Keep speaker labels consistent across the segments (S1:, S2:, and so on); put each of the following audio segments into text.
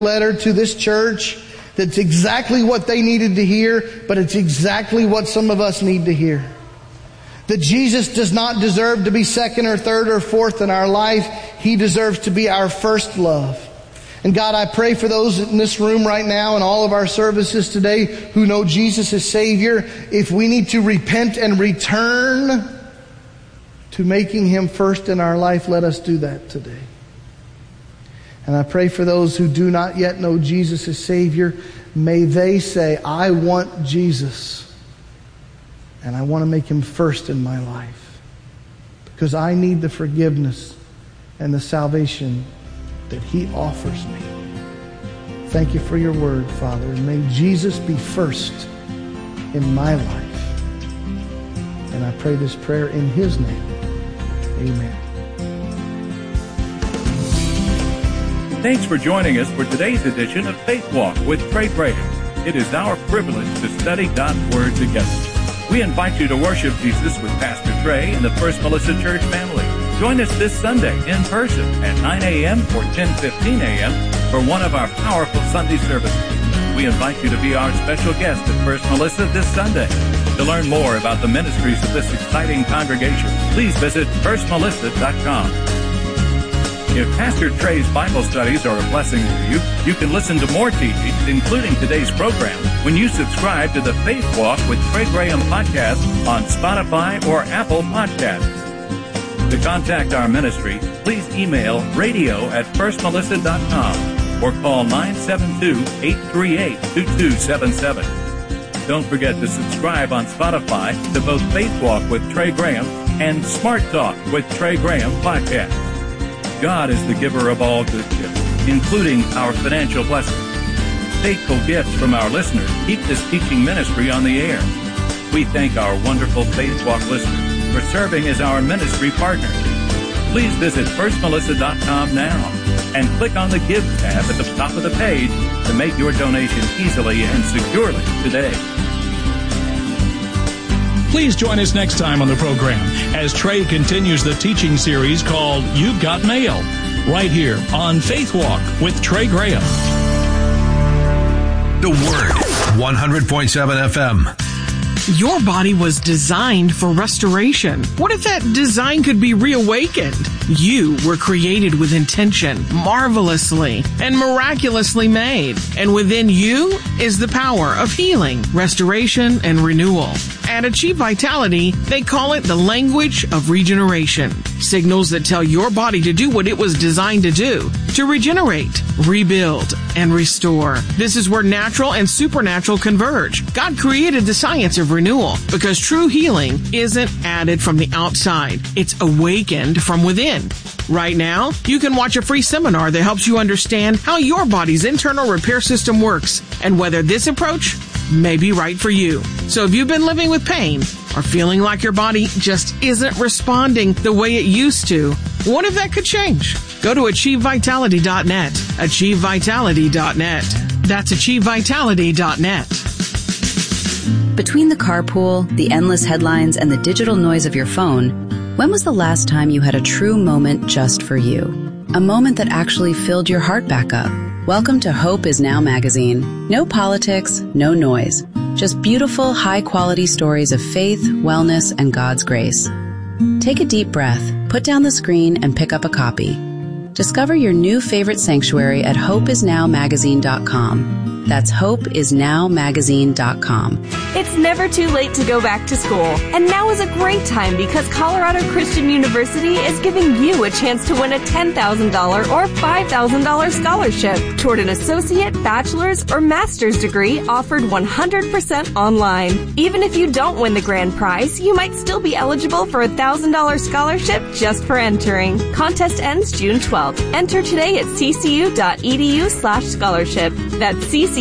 S1: letter to this church that's exactly what they needed to hear, but it's exactly what some of us need to hear. That Jesus does not deserve to be second or third or fourth in our life. He deserves to be our first love. And God, I pray for those in this room right now and all of our services today who know Jesus as Savior. If we need to repent and return to making Him first in our life, let us do that today. And I pray for those who do not yet know Jesus as Savior. May they say, I want Jesus. And I want to make Him first in my life. Because I need the forgiveness and the salvation that He offers me. Thank you for your word, Father. And may Jesus be first in my life. And I pray this prayer in His name. Amen.
S2: Thanks for joining us for today's edition of Faith Walk with Trey Graham. It is our privilege to study God's Word together. We invite you to worship Jesus with Pastor Trey and the First Melissa Church family. Join us this Sunday in person at 9 a.m. or 10:15 a.m. for one of our powerful Sunday services. We invite you to be our special guest at First Melissa this Sunday. To learn more about the ministries of this exciting congregation, please visit firstmelissa.com. If Pastor Trey's Bible studies are a blessing to you, you can listen to more teachings, including today's program, when you subscribe to the Faith Walk with Trey Graham podcast on Spotify or Apple Podcasts. To contact our ministry, please email radio@firstmelissa.com or call 972-838-2277. Don't forget to subscribe on Spotify to both Faith Walk with Trey Graham and Smart Talk with Trey Graham podcast. God is the giver of all good gifts, including our financial blessings. Faithful gifts from our listeners keep this teaching ministry on the air. We thank our wonderful Faith Walk listeners for serving as our ministry partners. Please visit firstmelissa.com now and click on the Give tab at the top of the page to make your donation easily and securely today.
S3: Please join us next time on the program as Trey continues the teaching series called You've Got Mail, right here on Faith Walk with Trey Graham.
S4: The Word, 100.7 FM.
S5: Your body was designed for restoration. What if that design could be reawakened? You were created with intention, marvelously and miraculously made. And within you is the power of healing, restoration, and renewal. At Achieve Vitality, they call it the language of regeneration. Signals that tell your body to do what it was designed to do, to regenerate, rebuild, and restore. This is where natural and supernatural converge. God created the science of renewal because true healing isn't added from the outside. It's awakened from within. Right now, you can watch a free seminar that helps you understand how your body's internal repair system works and whether this approach may be right for you. So if you've been living with pain or feeling like your body just isn't responding the way it used to, what if that could change? Go to AchieveVitality.net. AchieveVitality.net. That's AchieveVitality.net.
S6: Between the carpool, the endless headlines, and the digital noise of your phone, when was the last time you had a true moment just for you? A moment that actually filled your heart back up. Welcome to Hope Is Now magazine. No politics, no noise. Just beautiful, high-quality stories of faith, wellness, and God's grace. Take a deep breath, put down the screen, and pick up a copy. Discover your new favorite sanctuary at hopeisnowmagazine.com. That's hopeisnowmagazine.com.
S7: It's never too late to go back to school. And now is a great time because Colorado Christian University is giving you a chance to win a $10,000 or $5,000 scholarship toward an associate, bachelor's, or master's degree offered 100% online. Even if you don't win the grand prize, you might still be eligible for a $1,000 scholarship just for entering. Contest ends June 12th. Enter today at ccu.edu/scholarship. That's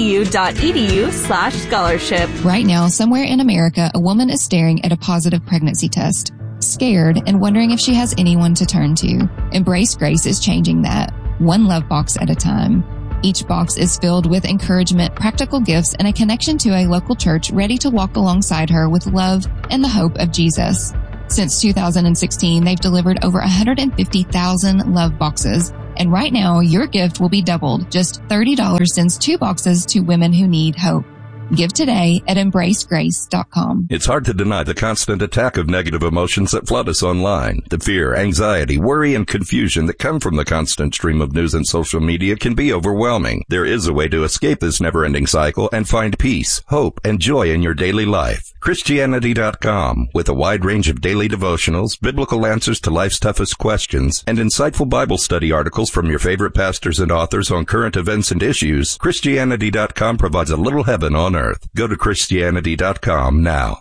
S7: ccu.edu/scholarship.
S8: Right now, somewhere in America, a woman is staring at a positive pregnancy test, scared and wondering if she has anyone to turn to. Embrace Grace is changing that, one love box at a time. Each box is filled with encouragement, practical gifts, and a connection to a local church ready to walk alongside her with love and the hope of Jesus. Since 2016, they've delivered over 150,000 love boxes And right now, your gift will be doubled. Just $30 sends 2 boxes to women who need hope. Give today at embracegrace.com.
S9: It's hard to deny the constant attack of negative emotions that flood us online. The fear, anxiety, worry, and confusion that come from the constant stream of news and social media can be overwhelming. There is a way to escape this never-ending cycle and find peace, hope, and joy in your daily life. Christianity.com, with a wide range of daily devotionals, biblical answers to life's toughest questions, and insightful Bible study articles from your favorite pastors and authors on current events and issues. Christianity.com provides a little heaven on earth. Go to Christianity.com now.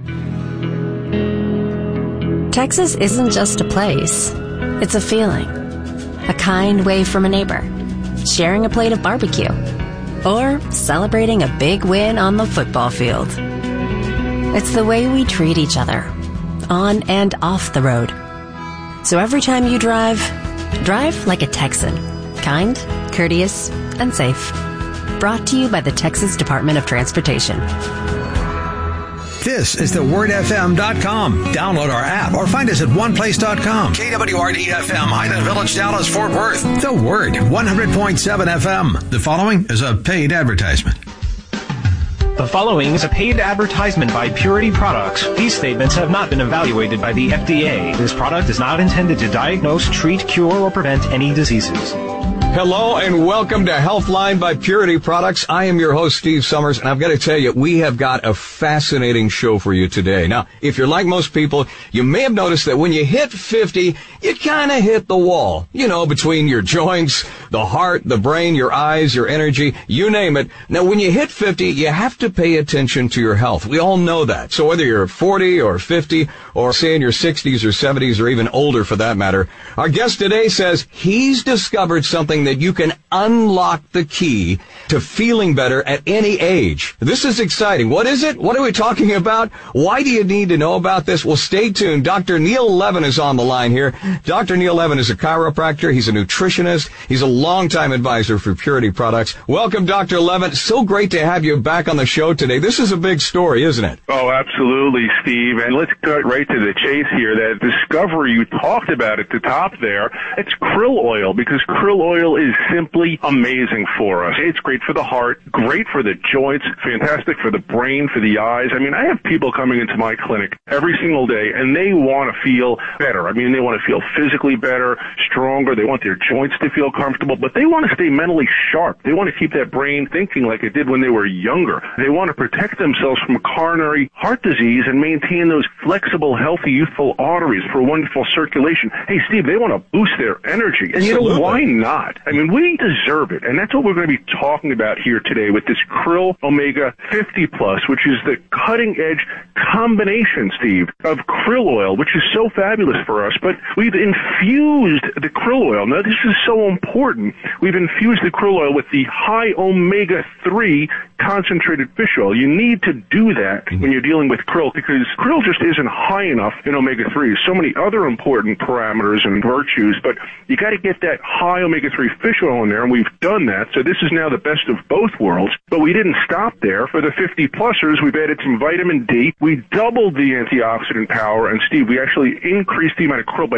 S10: Texas isn't just a place. It's a feeling. A kind wave from a neighbor. Sharing a plate of barbecue. Or celebrating a big win on the football field. It's the way we treat each other, on and off the road. So every time you drive like a Texan. Kind, courteous, and safe. Brought to you by the Texas Department of Transportation.
S4: This is thewordfm.com. Download our app or find us at oneplace.com. KWRD-FM, Ida Village, Dallas, Fort Worth. The Word, 100.7 FM. The following is a paid advertisement.
S11: The following is a paid advertisement by Purity Products. These statements have not been evaluated by the FDA. This product is not intended to diagnose, treat, cure, or prevent any diseases.
S12: Hello and welcome to Healthline by Purity Products. I am your host, Steve Summers, and I've got to tell you, we have got a fascinating show for you today. Now, if you're like most people, you may have noticed that when you hit 50, you kind of hit the wall. You know, between your joints, the heart, the brain, your eyes, your energy, you name it. Now, when you hit 50, you have to pay attention to your health. We all know that. So whether you're 40 or 50 or say in your 60s or 70s or even older for that matter, our guest today says he's discovered something that you can unlock the key to feeling better at any age. This is exciting. What is it? What are we talking about? Why do you need to know about this? Well, stay tuned. Dr. Neil Levin is on the line here. Dr. Neil Levin is a chiropractor. He's a nutritionist. He's a longtime advisor for Purity Products. Welcome, Dr. Levin. So great to have you back on the show today. This is a big story, isn't it?
S13: Oh, absolutely, Steve. And let's cut right to the chase here. That discovery you talked about at the top there, it's krill oil, because krill oil is simply amazing for us. It's great for the heart, great for the joints, fantastic for the brain, for the eyes. I mean, I have people coming into my clinic every single day, and they want to feel better. I mean, they want to feel physically better, stronger. They want their joints to feel comfortable, but they want to stay mentally sharp. They want to keep that brain thinking like it did when they were younger. They want to protect themselves from coronary heart disease and maintain those flexible, healthy, youthful arteries for wonderful circulation. Hey, Steve, they want to boost their energy. And you know, why not? I mean, we deserve it. And that's what we're going to be talking about here today with this Krill Omega 50 Plus, which is the cutting edge combination, Steve, of krill oil, which is so fabulous for us. But we've infused the krill oil. Now, this is so important. We've infused the krill oil with the high omega 3 concentrated fish oil. You need to do that when you're dealing with krill, because krill just isn't high enough in omega 3. So many other important parameters and virtues, but you got to get that high omega 3 fish oil in there, and we've done that. So this is now the best of both worlds. But we didn't stop there. For the 50 plusers, we've added some vitamin D. We doubled the antioxidant power, and Steve, we actually increased the amount of krill by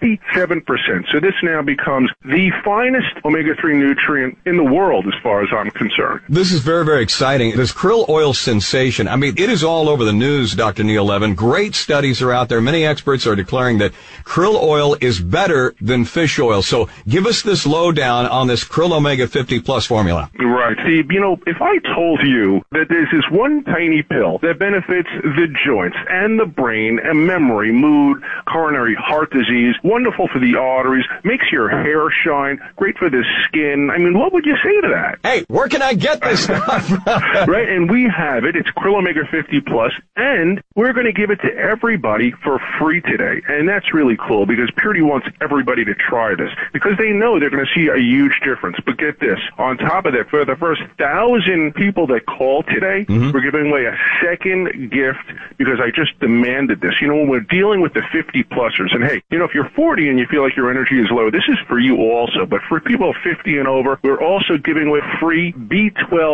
S13: 67%. So this now becomes the finest omega 3 nutrient in the world as far as I'm concerned.
S12: This is very, very exciting. This krill oil sensation, I mean, it is all over the news, Dr. Neil Levin. Great studies are out there. Many experts are declaring that krill oil is better than fish oil. So give us this lowdown on this krill omega 50 plus formula.
S13: Right. Steve, you know, if I told you that there's this one tiny pill that benefits the joints and the brain and memory, mood, coronary heart disease, wonderful for the arteries, makes your hair shine, great for the skin, I mean, what would you say to that?
S12: Hey, where can I get this stuff?
S13: Right, and we have it. It's Krill Omega 50 Plus, and we're going to give it to everybody for free today. And that's really cool, because Purity wants everybody to try this, because they know they're going to see a huge difference. But get this, on top of that, for the first 1,000 people that call today, we're giving away a second gift, because I just demanded this. You know, when we're dealing with the 50 plusers, and hey, you know, if you're 40 and you feel like your energy is low, this is for you also. But for people 50 and over, we're also giving away free B12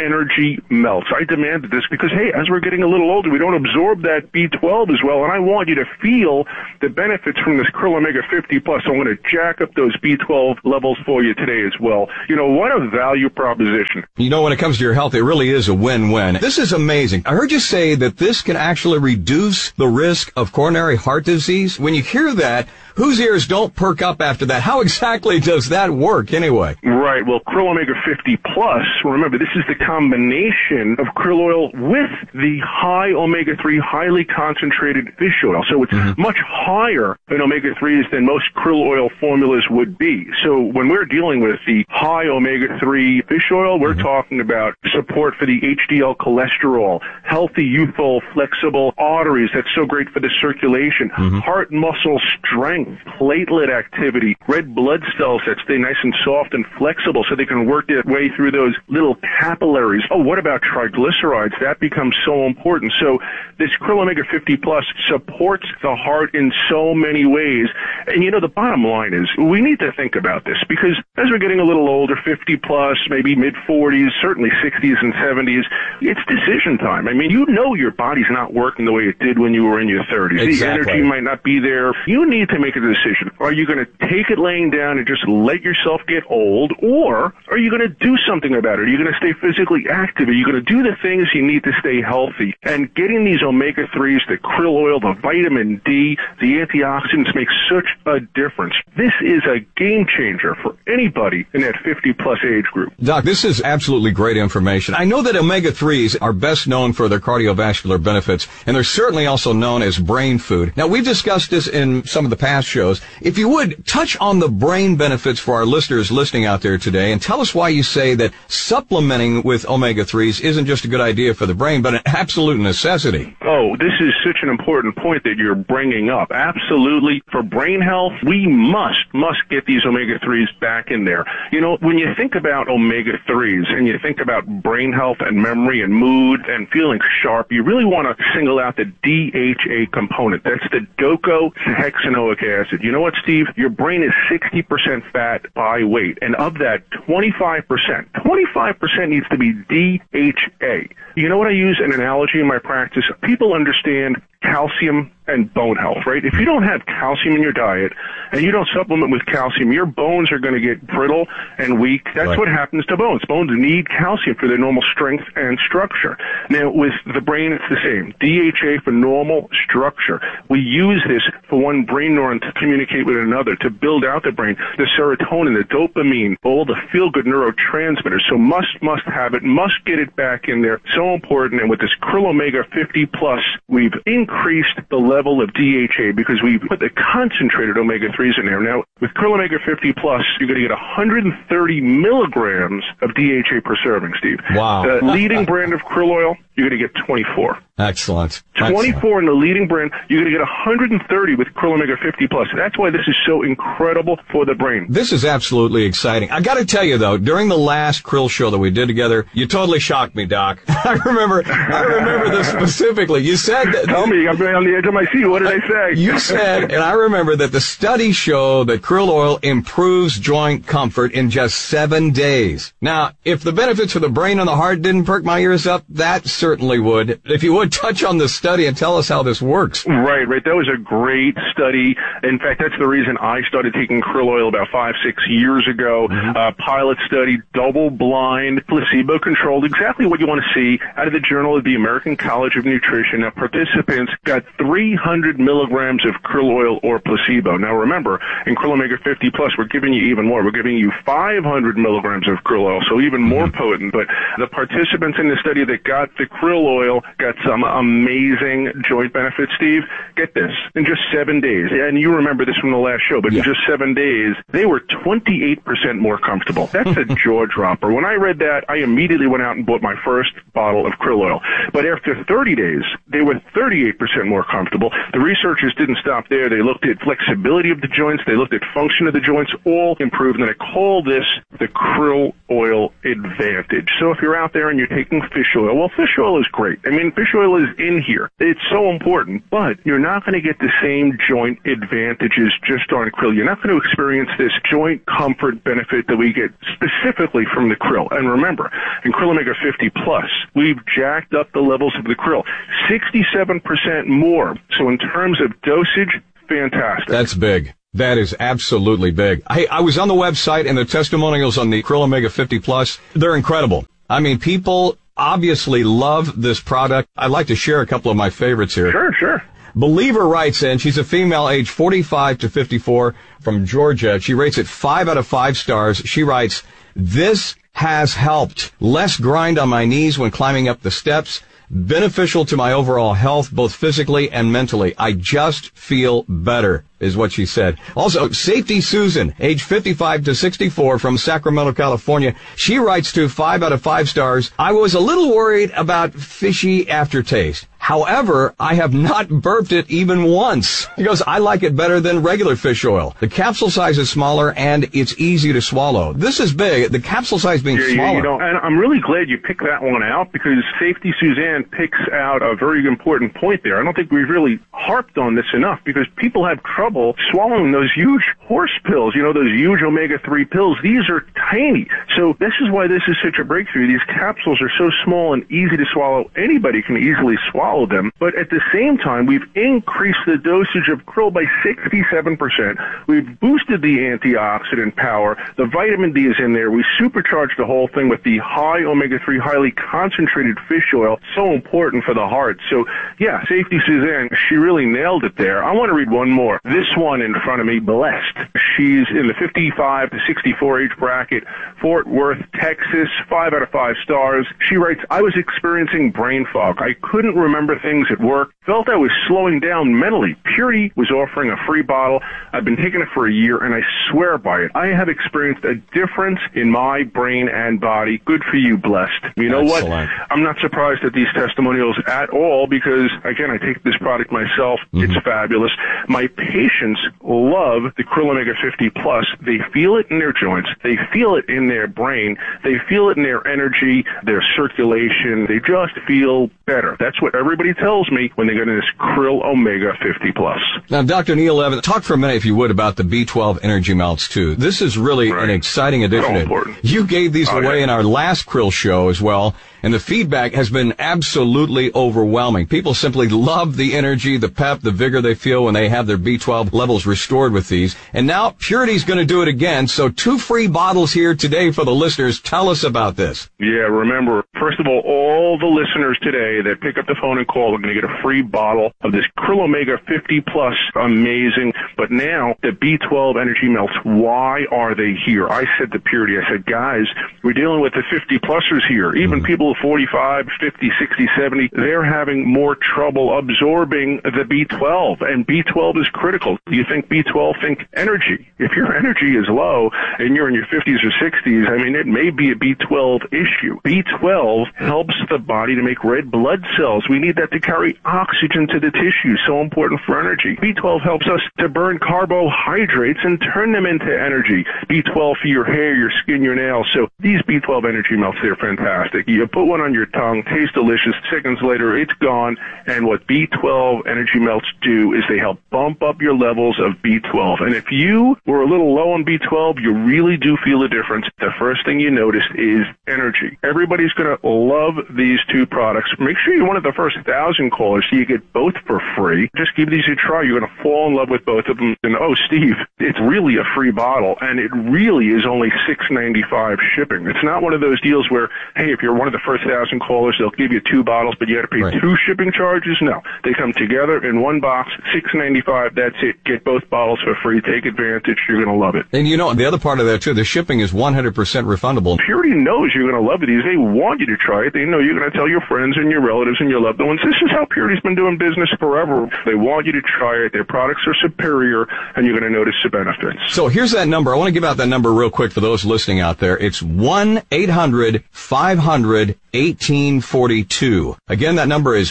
S13: energy melts. I demanded this because, hey, as we're getting a little older, we don't absorb that B12 as well, and I want you to feel the benefits from this Krill Omega 50 Plus. So I'm going to jack up those B12 levels for you today as well. You know, what a value proposition.
S12: You know, when it comes to your health, it really is a win-win. This is amazing. I heard you say that this can actually reduce the risk of coronary heart disease. When you hear that, whose ears don't perk up after that? How exactly does that work anyway?
S13: Right. Well, Krill Omega 50 Plus, remember, this is the combination of krill oil with the high omega-3, highly concentrated fish oil. So it's much higher in omega-3s than most krill oil formulas would be. So when we're dealing with the high omega-3 fish oil, we're talking about support for the HDL cholesterol, healthy, youthful, flexible arteries. That's so great for the circulation, heart muscle strength, platelet activity, red blood cells that stay nice and soft and flexible so they can work their way through those little capillaries. Oh, what about triglycerides? That becomes so important. So this Krill Omega 50 Plus supports the heart in so many ways. And you know, the bottom line is we need to think about this because as we're getting a little older, 50 plus, maybe mid-40s, certainly 60s and 70s, it's decision time. I mean, you know your body's not working the way it did when you were in your 30s.
S12: Exactly.
S13: The energy might not be there. You need to make a decision. Are you going to take it laying down and just let yourself get old, or are you going to do something about it? Are you going to stay physically active? Are you going to do the things you need to stay healthy? And getting these omega-3s, the krill oil, the vitamin D, the antioxidants make such a difference. This is a game changer for anybody in that 50-plus age group.
S12: Doc, this is absolutely great information. I know that omega-3s are best known for their cardiovascular benefits, and they're certainly also known as brain food. Now, we've discussed this in some of the past shows. If you would, touch on the brain benefits for our listeners listening out there today, and tell us why you say that supplementing with omega-3s isn't just a good idea for the brain, but an absolute necessity.
S13: Oh, this is such an important point that you're bringing up. Absolutely. For brain health, we must get these omega-3s back in there. You know, when you think about omega-3s and you think about brain health and memory and mood and feeling sharp, you really want to single out the DHA component. That's the docosahexaenoic acid. You know what, Steve? Your brain is 60% fat by weight, and of that, 25% needs to be DHA. You know what I use an analogy in my practice? People understand calcium and bone health, right? If you don't have calcium in your diet and you don't supplement with calcium, your bones are going to get brittle and weak. That's what happens to bones. Bones need calcium for their normal strength and structure. Now, with the brain, it's the same. DHA for normal structure. We use this for one brain neuron to communicate with another, to build out the brain, the serotonin, the dopamine, all the feel-good neurotransmitters. So must have it, must get it back in there. So important. And with this Krill Omega 50 Plus, we've increased the level of DHA because we put the concentrated omega-3s in there. Now, with Krill Omega 50 Plus, you're going to get 130 milligrams of DHA per serving, Steve.
S12: Wow.
S13: The leading brand of krill oil, you're going to get 24.
S12: Excellent.
S13: 24 in the leading brand, you're going to get 130 with Krill Omega 50 Plus. That's why this is so incredible for the brain.
S12: This is absolutely exciting. I got to tell you, though, during the last krill show that we did together, you totally shocked me, Doc. I remember this specifically. You said that...
S13: Tell me, I'm on the edge of my seat. What did I say?
S12: You said, and I remember that the studies show that krill oil improves joint comfort in just 7 days. Now, if the benefits for the brain and the heart didn't perk my ears up, that certainly would. If you would, touch on the study and tell us how this works.
S13: Right. That was a great study. In fact, that's the reason I started taking krill oil about 5-6 years ago. Pilot study, double-blind, placebo-controlled, exactly what you want to see out of the Journal of the American College of Nutrition. Now, participants got 300 milligrams of krill oil or placebo. Now, remember, in Krill Omega 50 Plus, we're giving you even more. We're giving you 500 milligrams of krill oil, so even more potent. But the participants in the study that got the krill oil got some amazing joint benefits, Steve. Get this. In just 7 days, and you remember this from the last show, but in just 7 days, they were 28% more comfortable. That's a jaw dropper. When I read that, I immediately went out and bought my first bottle of krill oil. But after 30 days, they were 38% 38% more comfortable. The researchers didn't stop there. They looked at flexibility of the joints. They looked at function of the joints, all improved. And I call this the krill oil advantage. So if you're out there and you're taking fish oil, well, fish oil is great. I mean, fish oil is in here. It's so important, but you're not going to get the same joint advantages just on krill. You're not going to experience this joint comfort benefit that we get specifically from the krill. And remember, in Krill Omega 50 Plus, we've jacked up the levels of the krill 67% more. So in terms of dosage, fantastic.
S12: That's big. That is absolutely big. Hey, I was on the website, and the testimonials on the Krill Omega 50 Plus, they're incredible. I mean, people obviously love this product. I'd like to share a couple of my favorites here.
S13: Sure.
S12: Believer writes in, she's a female age 45 to 54 from Georgia. She rates it 5 out of 5 stars. She writes, "This has helped. Less grind on my knees when climbing up the steps. Beneficial to my overall health, both physically and mentally. I just feel better," is what she said. Also, Safety Susan, age 55 to 64 from Sacramento, California. She writes to 5 out of 5 stars. "I was a little worried about fishy aftertaste. However, I have not burped it even once." He goes, "I like it better than regular fish oil. The capsule size is smaller and it's easy to swallow." This is big, the capsule size being smaller.
S13: And I'm really glad you picked that one out, because Safety Suzanne picks out a very important point there. I don't think we've really harped on this enough, because people have trouble swallowing those huge horse pills, those huge omega-3 pills. These are tiny. So this is why this is such a breakthrough. These capsules are so small and easy to swallow. Anybody can easily swallow them. But at the same time, we've increased the dosage of krill by 67%. We've boosted the antioxidant power. The vitamin D is in there. We supercharged the whole thing with the high omega-3, highly concentrated fish oil. So important for the heart. So, yeah, Safety Suzanne, she really nailed it there. I want to read one more. This one in front of me, Blessed. She's in the 55 to 64 age bracket, Fort Worth, Texas, 5 out of 5 stars. She writes, "I was experiencing brain fog. I couldn't remember things at work. Felt I was slowing down mentally. Purity was offering a free bottle. I've been taking it for a year, and I swear by it. I have experienced a difference in my brain and body. Good for you, Blessed." You know what? I'm not surprised at these testimonials at all, because, again, I take this product myself. It's fabulous. My patients love the Krill Omega 50 Plus. They feel it in their joints. They feel it in their brain. They feel it in their energy, their circulation. They just feel better. That's what everybody tells me when they get in this Krill Omega 50 Plus.
S12: Now, Dr. Neil Evans, talk for a minute, if you would, about the B12 Energy Melts, too. This is really an exciting addition.
S13: So important.
S12: You gave these away in our last Krill show as well, and the feedback has been absolutely overwhelming. People simply love the energy, the pep, the vigor they feel when they have their B12 levels restored with these. And now Purity's going to do it again, so 2 free bottles here today for the listeners. Tell us about this.
S13: Yeah, remember, first of all the listeners today that pick up the phone and call are going to get a free bottle of this Krill Omega 50 Plus. Amazing. But now, the B12 Energy Melts, why are they here? I said to Purity, I said, guys, we're dealing with the 50-plussers here. Even people 45, 50, 60, 70, they're having more trouble absorbing the B12, and B12 is critical. You think B12, think energy. If your energy is low and you're in your 50s or 60s, I mean, it may be a B12 issue. B12 helps the body to make red blood cells. We need that to carry oxygen to the tissue, so important for energy. B12 helps us to burn carbohydrates and turn them into energy. B12 for your hair, your skin, your nails. So these B12 Energy Melts, they're fantastic. You put one on your tongue, taste delicious. Seconds later, it's gone. And what B12 Energy Melts do is they help bump up your levels of B12. And if you were a little low on B12, you really do feel a difference. The first thing you notice is energy. Everybody's going to love these 2 products. Make sure you're one of the first 1,000 callers so you get both for free. Just give these a try. You're going to fall in love with both of them. And, oh, Steve, it's really a free bottle, and it really is only $6.95 shipping. It's not one of those deals where, hey, if you're one of the first 1,000 callers, they'll give you 2 bottles, but you have to pay 2 shipping charges. No, they come together in one box, $6.95. That's it. Get both bottles for free. Take advantage. You're going to love it.
S12: And you know, the other part of that, too, the shipping is 100% refundable.
S13: Purity knows you're going to love these. They want you to try it. They know you're you're going to tell your friends and your relatives and your loved ones, this is how Purity's been doing business forever. They want you to try it. Their products are superior, and you're going to notice the benefits.
S12: So here's that number. I want to give out that number real quick for those listening out there. It's 1-800-500-1842. Again, that number is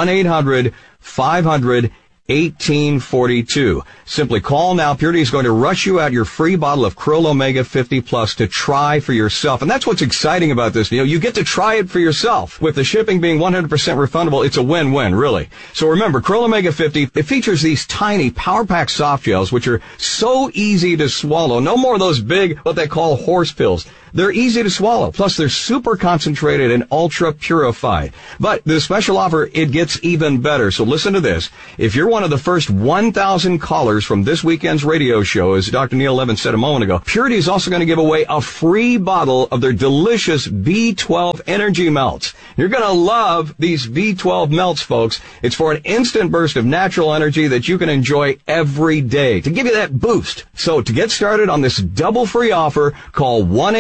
S12: 1-800-500-1842. Simply call now. Purity is going to rush you out your free bottle of Krill Omega 50 Plus to try for yourself. And that's what's exciting about this. You get to try it for yourself. With the shipping being 100% refundable, it's a win-win, really. So remember, Krill Omega 50, it features these tiny Power Pack soft gels, which are so easy to swallow. No more of those big, what they call horse pills. They're easy to swallow. Plus, they're super concentrated and ultra purified. But the special offer, it gets even better. So listen to this. If you're one of the first 1,000 callers from this weekend's radio show, as Dr. Neil Levin said a moment ago, Purity is also going to give away a free bottle of their delicious B12 energy melts. You're going to love these B12 melts, folks. It's for an instant burst of natural energy that you can enjoy every day to give you that boost. So to get started on this double free offer, call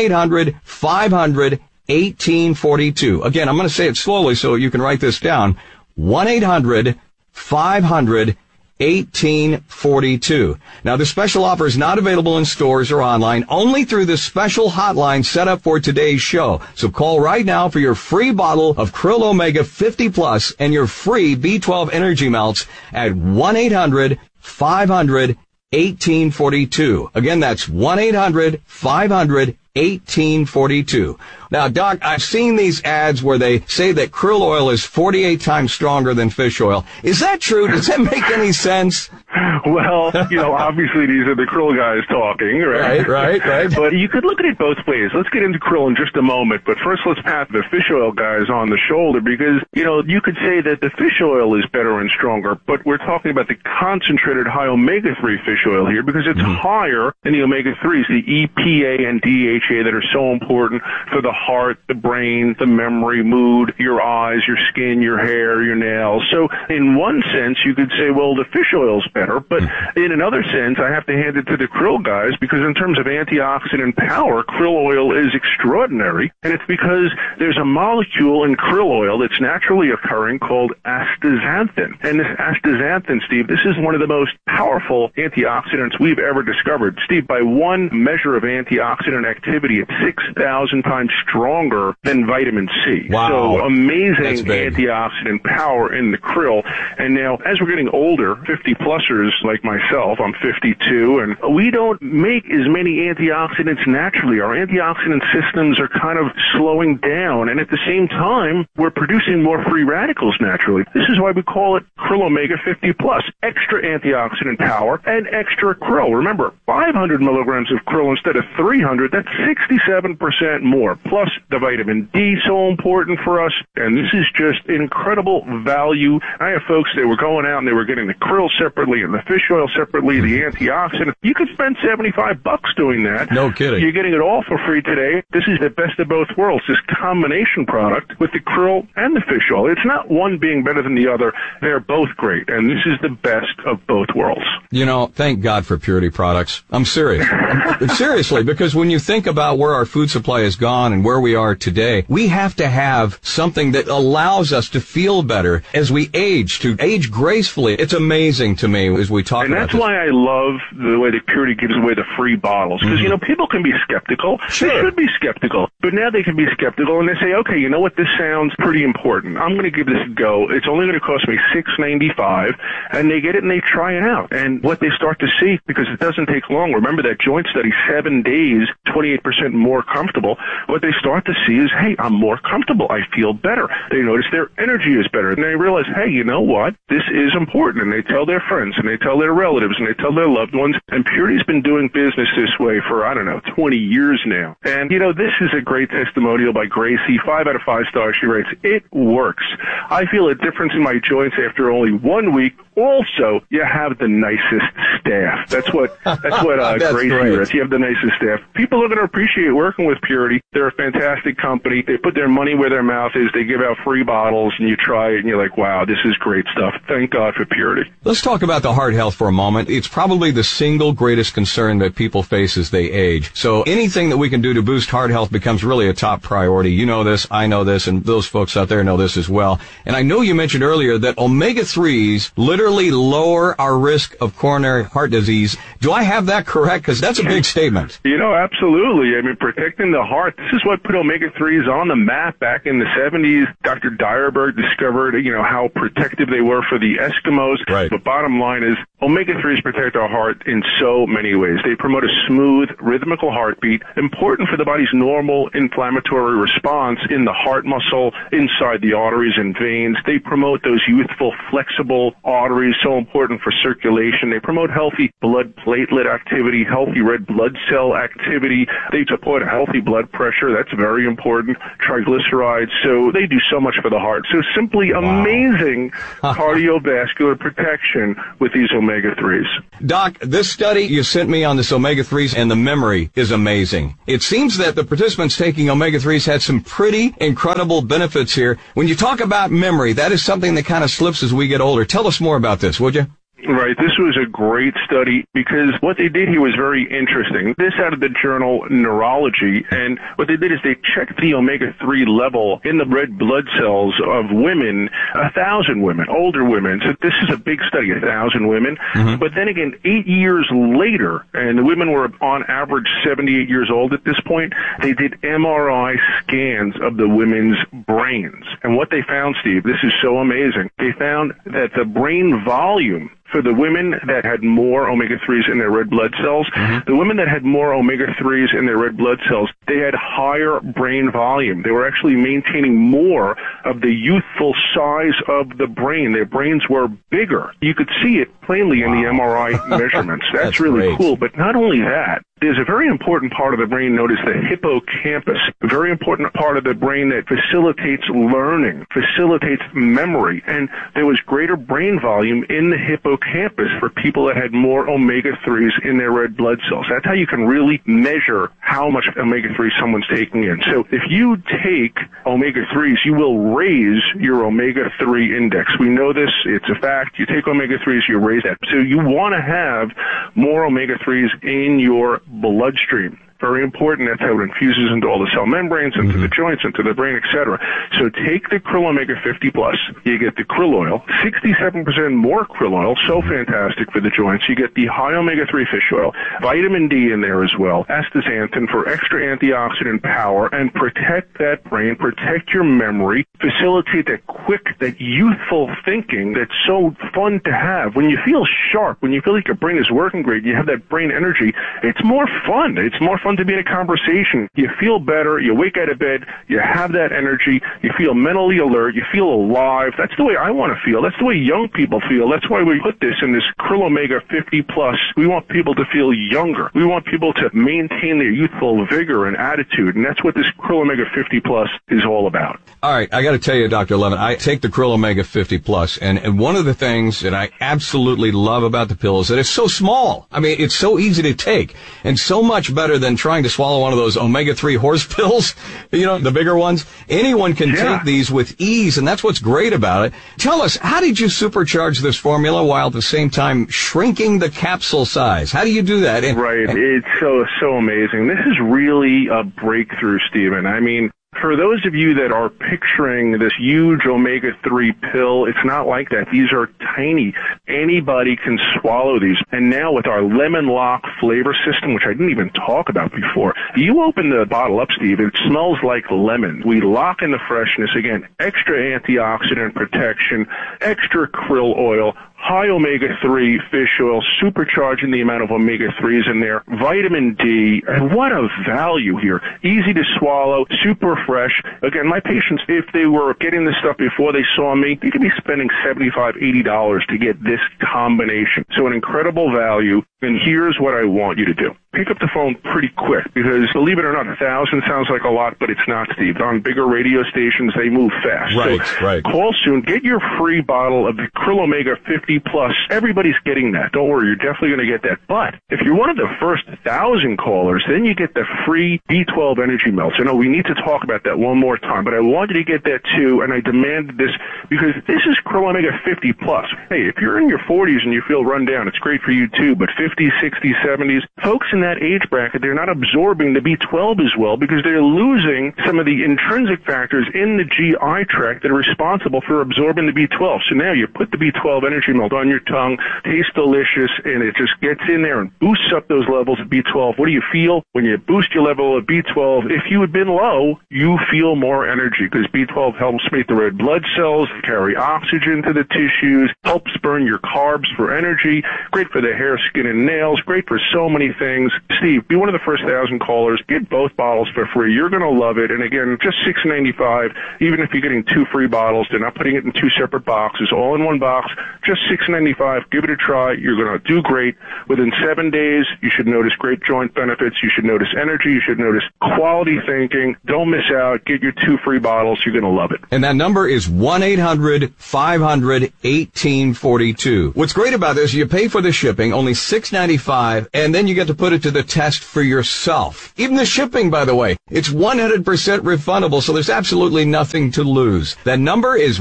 S12: 1-800-500-1842. Again, I'm going to say it slowly so you can write this down. 1-800-500-1842. Now, the special offer is not available in stores or online, only through the special hotline set up for today's show. So call right now for your free bottle of Krill Omega 50 Plus and your free B12 energy melts at 1-800-500-1842. Again, that's 1-800-500-1842. Now, Doc, I've seen these ads where they say that krill oil is 48 times stronger than fish oil. Is that true? Does that make any sense?
S13: Well, obviously these are the krill guys talking, right?
S12: Right.
S13: But you could look at it both ways. Let's get into krill in just a moment. But first, let's pat the fish oil guys on the shoulder because, you could say that the fish oil is better and stronger, but we're talking about the concentrated high omega-3 fish oil here because it's higher than the omega-3s, the EPA and DHA that are so important for the heart, the brain, the memory, mood, your eyes, your skin, your hair, your nails. So in one sense, you could say, well, the fish oil's better, but in another sense, I have to hand it to the krill guys because in terms of antioxidant power, krill oil is extraordinary, and it's because there's a molecule in krill oil that's naturally occurring called astaxanthin. And this astaxanthin, Steve, this is one of the most powerful antioxidants we've ever discovered. Steve, by one measure of antioxidant activity, it's 6,000 times stronger than vitamin C.
S12: Wow.
S13: So amazing antioxidant power in the krill. And now, as we're getting older, 50-plussers like myself, I'm 52, and we don't make as many antioxidants naturally. Our antioxidant systems are kind of slowing down, and at the same time, we're producing more free radicals naturally. This is why we call it Krill Omega 50 Plus. Extra antioxidant power and extra krill. Remember, 500 milligrams of krill instead of 300, that's 67% more. Plus the vitamin D, so important for us, and this is just incredible value. I have folks that were going out and they were getting the krill separately and the fish oil separately, the antioxidant. You could spend $75 doing that.
S12: No kidding.
S13: You're getting it all for free today. This is the best of both worlds, this combination product with the krill and the fish oil. It's not one being better than the other. They're both great, and this is the best of both worlds.
S12: Thank God for Purity products. I'm serious. Seriously, because when you think about where our food supply has gone and where we are today, we have to have something that allows us to feel better as we age, to age gracefully. It's amazing to me as we talk about this.
S13: And that's why I love the way that Purity gives away the free bottles. Because, people can be skeptical.
S12: Sure.
S13: They should be skeptical. But now they can be skeptical and they say, okay, you know what? This sounds pretty important. I'm going to give this a go. It's only going to cost me $6.95. And they get it and they try it out. And what they start to see, because it doesn't take long. Remember that joint study, 7 days, 28% more comfortable. What they start to see is, hey, I'm more comfortable. I feel better. They notice their energy is better. And they realize, hey, you know what? This is important. And they tell their friends and they tell their relatives and they tell their loved ones. And Purity's been doing business this way for, 20 years now. And, this is a great testimonial by Gracie. 5 out of 5 stars. She writes, it works. I feel a difference in my joints after only 1 week. Also, you have the nicest staff. That's what Gracie is. You have the nicest staff. People are going to appreciate working with Purity. They're a fantastic company. They put their money where their mouth is. They give out free bottles, and you try it, and you're like, wow, this is great stuff. Thank God for Purity.
S12: Let's talk about the heart health for a moment. It's probably the single greatest concern that people face as they age. So anything that we can do to boost heart health becomes really a top priority. You know this, I know this, and those folks out there know this as well. And I know you mentioned earlier that omega-3s literally lower our risk of coronary heart disease. Do I have that correct? Because that's a big statement.
S13: You know, absolutely. I mean, protecting the heart, this is what put omega-3s on the map back in the 70s. Dr. Dyerberg discovered, how protective they were for the Eskimos.
S12: Right.
S13: The bottom line is omega-3s protect our heart in so many ways. They promote a smooth, rhythmical heartbeat, important for the body's normal inflammatory response in the heart muscle, inside the arteries and veins. They promote those youthful, flexible arteries, so important for circulation. They promote healthy blood platelet activity, healthy red blood cell activity. They support a healthy blood pressure. That's very important. Triglycerides. So they do so much for the heart. So simply amazing cardiovascular protection with these omega-3s.
S12: Doc, this study you sent me on this omega-3s and the memory is amazing. It seems that the participants taking omega-3s had some pretty incredible benefits here. When you talk about memory, that is something that kind of slips as we get older. Tell us more about this, would you?
S13: Right. This was a great study because what they did here was very interesting. This out of the journal Neurology, and what they did is they checked the omega-3 level in the red blood cells of women, 1,000 women, older women. So this is a big study, 1,000 women. Mm-hmm. But then again, 8 years later, and the women were on average 78 years old at this point, they did MRI scans of the women's brains. And what they found, Steve, this is so amazing. They found that the brain volume for the women that had more omega-3s in their red blood cells, the women that had more omega-3s in their red blood cells, they had higher brain volume. They were actually maintaining more of the youthful size of the brain. Their brains were bigger. You could see it plainly in the MRI measurements. That's really great. Cool. But not only that, there's a very important part of the brain known as the hippocampus, a very important part of the brain that facilitates learning, facilitates memory, and there was greater brain volume in the hippocampus for people that had more omega-3s in their red blood cells. That's how you can really measure how much omega-3 someone's taking in. So if you take omega-3s, you will raise your omega-3 index. We know this. It's a fact. You take omega-3s, you raise that. So you want to have more omega-3s in your bloodstream. Very important. That's how it infuses into all the cell membranes, into the joints, into the brain, etc. So take the Krill Omega 50 Plus. You get the krill oil, 67% more krill oil, so fantastic for the joints. You get the high omega-3 fish oil, vitamin D in there as well, astaxanthin for extra antioxidant power, and protect that brain, protect your memory, facilitate that quick, that youthful thinking that's so fun to have. When you feel sharp, when you feel like your brain is working great, you have that brain energy, it's more fun. It's more fun to be in a conversation. You feel better, you wake out of bed, you have that energy, you feel mentally alert, you feel alive. That's the way I want to feel. That's the way young people feel. That's why we put this in this Krill Omega 50 Plus. We want people to feel younger. We want people to maintain their youthful vigor and attitude, and that's what this Krill Omega 50 Plus is all about.
S12: All right, I got to tell you, Dr. Levin, I take the Krill Omega 50 Plus, and one of the things that I absolutely love about the pill is that it's so small. I mean, it's so easy to take, and so much better than trying to swallow one of those omega-3 horse pills, the bigger ones. Anyone can take these with ease, and that's what's great about it. Tell us, how did you supercharge this formula while at the same time shrinking the capsule size? How do you do that?
S13: It's so amazing. This is really a breakthrough, Stephen. I mean, for those of you that are picturing this huge omega-3 pill, it's not like that. These are tiny. Anybody can swallow these. And now with our Lemon Lock flavor system, which I didn't even talk about before, you open the bottle up, Steve, it smells like lemon. We lock in the freshness. Again, extra antioxidant protection, extra krill oil, high omega-3 fish oil, supercharging the amount of omega-3s in there, vitamin D, and what a value here. Easy to swallow, super fresh. Again, my patients, if they were getting this stuff before they saw me, they could be spending $75, $80 to get this combination. So an incredible value, and here's what I want you to do. pick up the phone pretty quick, because believe it or not, 1,000 sounds like a lot, but it's not, Steve. On bigger radio stations, they move fast.
S12: Right.
S13: Call soon. Get your free bottle of the Krill Omega 50 Plus. Everybody's getting that. Don't worry, you're definitely going to get that. But if you're one of the first 1,000 callers, then you get the free B12 energy melts. I know we need to talk about that one more time, but I wanted to get that too, and I demanded this because this is Krill Omega 50 Plus. Hey, if you're in your 40s and you feel run down, it's great for you too, but 50s, 60s, 70s, folks in that age bracket, they're not absorbing the B12 as well because they're losing some of the intrinsic factors in the GI tract that are responsible for absorbing the B12. So now you put the B12 energy melt on your tongue, tastes delicious, and it just gets in there and boosts up those levels of B12. What do you feel when you boost your level of B12? If you had been low, you feel more energy because B12 helps make the red blood cells carry oxygen to the tissues, helps burn your carbs for energy, great for the hair, skin, and nails, great for so many things. Steve, be one of the first 1,000 callers. Get both bottles for free. You're going to love it. And again, just $6.95. Even if you're getting 2 free bottles, they're not putting it in 2 separate boxes, all in one box. Just $6.95. Give it a try. You're going to do great. Within 7 days, you should notice great joint benefits. You should notice energy. You should notice quality thinking. Don't miss out. Get your 2 free bottles. You're going to love it.
S12: And that number is 1-800-500-1842. What's great about this, you pay for the shipping, only $6.95, and then you get to put it to the test for yourself. Even the shipping, by the way, it's 100% refundable, so there's absolutely nothing to lose. That number is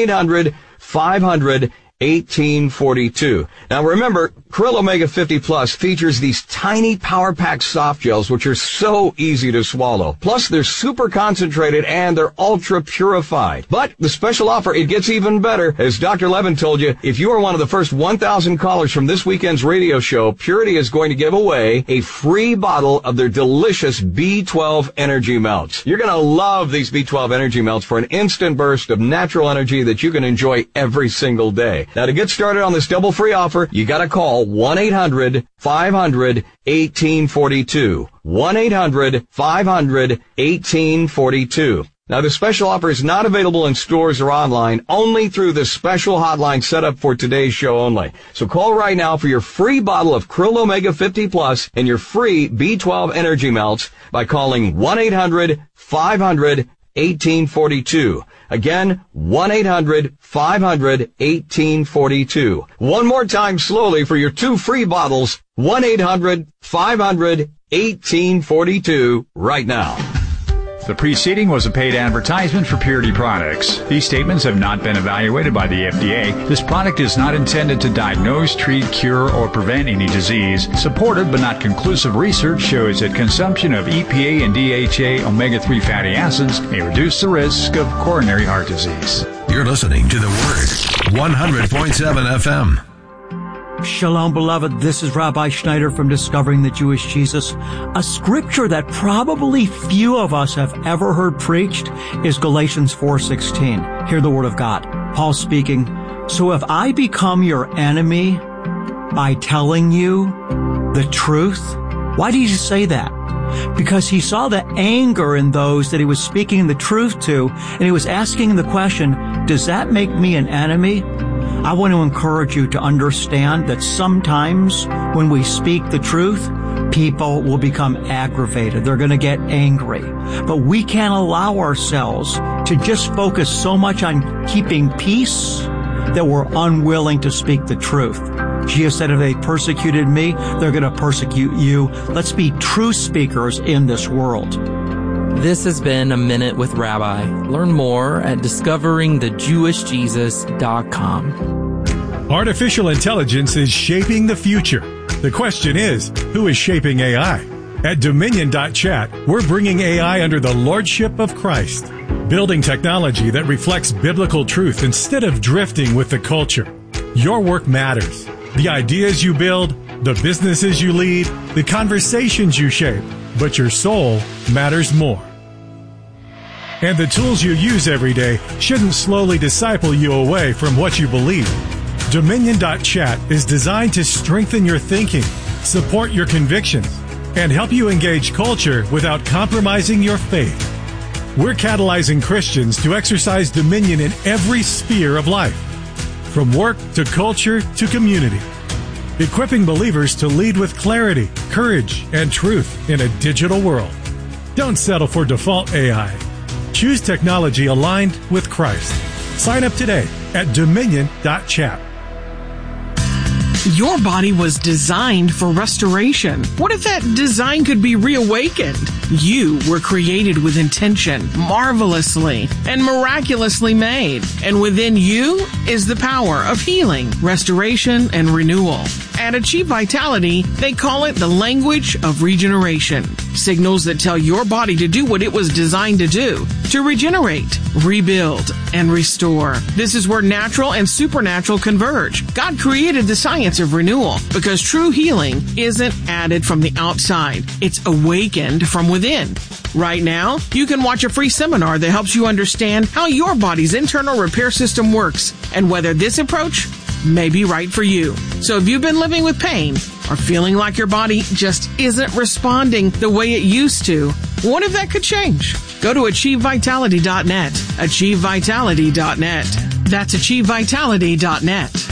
S12: 1-800-500-1842. Now remember, Krill Omega 50 Plus features these tiny power-packed soft gels which are so easy to swallow. Plus, they're super concentrated and they're ultra-purified. But the special offer, it gets even better. As Dr. Levin told you, if you are one of the first 1,000 callers from this weekend's radio show, Purity is going to give away a free bottle of their delicious B12 energy melts. You're going to love these B12 energy melts for an instant burst of natural energy that you can enjoy every single day. Now, to get started on this double free offer, you got to call 1-800-500-1842. 1-800-500-1842. Now, the special offer is not available in stores or online, only through the special hotline set up for today's show only. So call right now for your free bottle of Krill Omega 50 Plus and your free B12 energy melts by calling 1-800-500-1842. Again, 1-800-500-1842. One more time slowly for your 2 free bottles, 1-800-500-1842 right now.
S14: The preceding was a paid advertisement for Purity products. These statements have not been evaluated by the FDA. This product is not intended to diagnose, treat, cure, or prevent any disease. Supported but not conclusive research shows that consumption of EPA and DHA omega-3 fatty acids may reduce the risk of coronary heart disease.
S4: You're listening to The Word, 100.7 FM.
S15: Shalom, beloved. This is Rabbi Schneider from Discovering the Jewish Jesus. A scripture that probably few of us have ever heard preached is Galatians 4:16. Hear the word of God. Paul speaking, "So if I become your enemy by telling you the truth," why did he say that? Because he saw the anger in those that he was speaking the truth to, and he was asking the question, does that make me an enemy? I want to encourage you to understand that sometimes when we speak the truth, people will become aggravated. They're going to get angry. But we can't allow ourselves to just focus so much on keeping peace that we're unwilling to speak the truth. Jesus said, if they persecuted me, they're going to persecute you. Let's be true speakers in this world.
S16: This has been A Minute with Rabbi. Learn more at discoveringthejewishjesus.com.
S17: Artificial intelligence is shaping the future. The question is, who is shaping AI? At Dominion.chat, we're bringing AI under the lordship of Christ, building technology that reflects biblical truth instead of drifting with the culture. Your work matters. The ideas you build, the businesses you lead, the conversations you shape, but your soul matters more. And the tools you use every day shouldn't slowly disciple you away from what you believe. Dominion.chat is designed to strengthen your thinking, support your convictions, and help you engage culture without compromising your faith. We're catalyzing Christians to exercise dominion in every sphere of life, from work to culture to community, equipping believers to lead with clarity, courage and truth in a digital world. Don't settle for default AI. Choose technology aligned with Christ. Sign up today at dominion.chat.
S5: Your body was designed for restoration. What if that design could be reawakened? You were created with intention, marvelously and miraculously made. And within you is the power of healing, restoration, and renewal. At Achieve Vitality, they call it the language of regeneration. Signals that tell your body to do what it was designed to do, to regenerate, rebuild, and restore. This is where natural and supernatural converge. God created the science of renewal because true healing isn't added from the outside. It's awakened from within. Right now, you can watch a free seminar that helps you understand how your body's internal repair system works and whether this approach may be right for you. So if you've been living with pain or feeling like your body just isn't responding the way it used to, what if that could change? Go to AchieveVitality.net. AchieveVitality.net. That's AchieveVitality.net.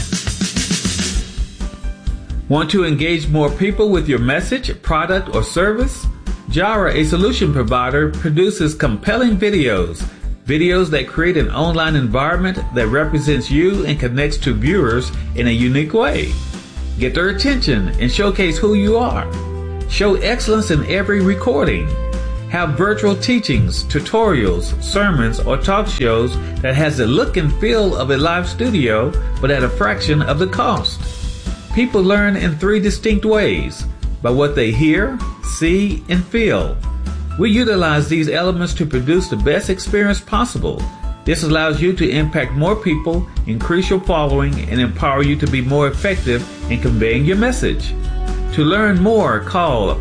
S18: Want to engage more people with your message, product, or service? Jara, a solution provider, produces compelling videos that create an online environment that represents you and connects to viewers in a unique way. Get their attention and showcase who you are. Show excellence in every recording. Have virtual teachings, tutorials, sermons, or talk shows that has the look and feel of a live studio, but at a fraction of the cost. People learn in 3 distinct ways: by what they hear, see, and feel. We utilize these elements to produce the best experience possible. This allows you to impact more people, increase your following, and empower you to be more effective in conveying your message. To learn more, call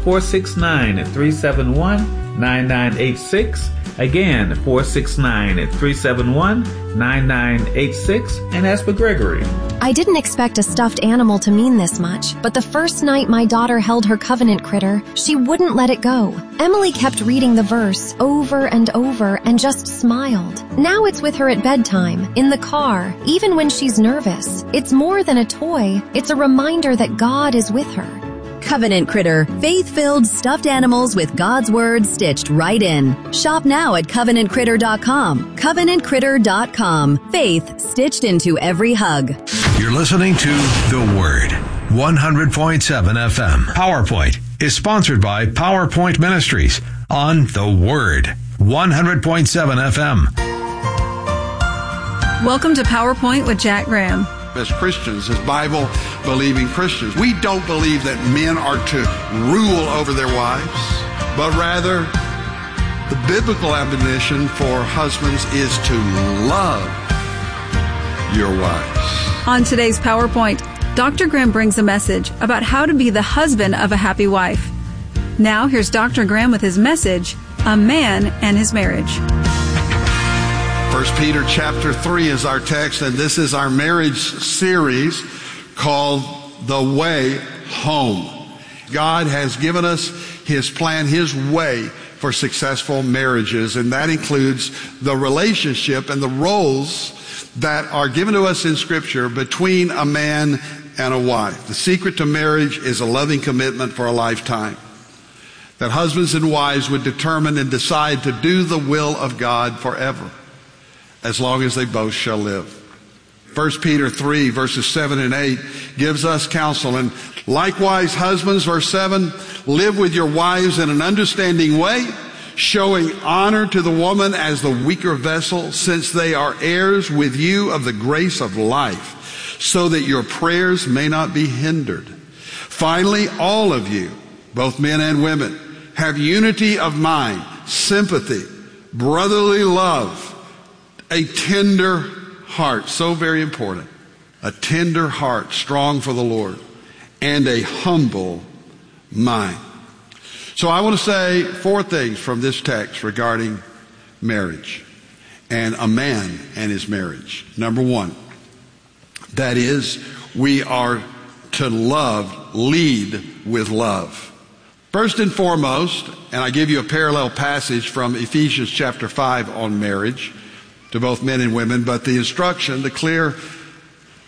S18: 469-371-9986. Again, 469-371-9986, and ask for Gregory.
S19: I didn't expect a stuffed animal to mean this much, but the first night my daughter held her covenant critter, she wouldn't let it go. Emily kept reading the verse over and over and just smiled. Now it's with her at bedtime, in the car, even when she's nervous. It's more than a toy. It's a reminder that God is with her.
S6: Covenant Critter, faith-filled stuffed animals with God's Word stitched right in. Shop now at CovenantCritter.com. CovenantCritter.com. Faith stitched into every hug.
S4: You're listening to The Word, 100.7 FM. PowerPoint is sponsored by PowerPoint Ministries on The Word, 100.7 FM.
S20: Welcome to PowerPoint with Jack Graham.
S21: As Christians, as Bible-believing Christians, we don't believe that men are to rule over their wives, but rather the biblical admonition for husbands is to love your wives.
S20: On today's PowerPoint, Dr. Graham brings a message about how to be the husband of a happy wife. Now here's Dr. Graham with his message, A Man and His Marriage.
S21: 1 Peter chapter 3 is our text, and this is our marriage series called The Way Home. God has given us His plan, His way for successful marriages, and that includes the relationship and the roles that are given to us in Scripture between a man and a wife. The secret to marriage is a loving commitment for a lifetime, that husbands and wives would determine and decide to do the will of God forever, as long as they both shall live. 1 Peter 3, verses 7 and 8 gives us counsel. And likewise, husbands, verse 7, live with your wives in an understanding way, showing honor to the woman as the weaker vessel, since they are heirs with you of the grace of life, so that your prayers may not be hindered. Finally, all of you, both men and women, have unity of mind, sympathy, brotherly love, a tender heart, so very important. A tender heart, strong for the Lord, and a humble mind. So I want to say 4 things from this text regarding marriage and a man and his marriage. Number 1, that is, we are to lead with love. First and foremost, and I give you a parallel passage from Ephesians chapter 5 on marriage, to both men and women, but the instruction, the clear